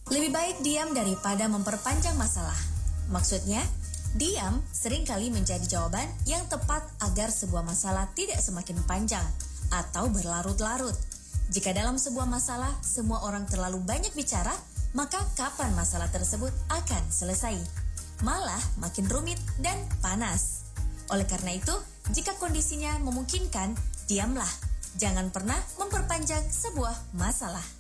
Lebih baik diam daripada memperpanjang masalah. Maksudnya, diam seringkali menjadi jawaban yang tepat agar sebuah masalah tidak semakin panjang atau berlarut-larut. Jika dalam sebuah masalah semua orang terlalu banyak bicara, maka kapan masalah tersebut akan selesai? Malah makin rumit dan panas. Oleh karena itu, jika kondisinya memungkinkan, diamlah. Jangan pernah memperpanjang sebuah masalah.